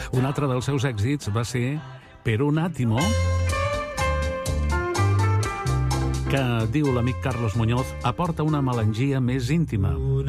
Un altre dels seus èxits va ser Per un attimo, que, diu l'amic Carlos Muñoz, aporta una melangia més íntima.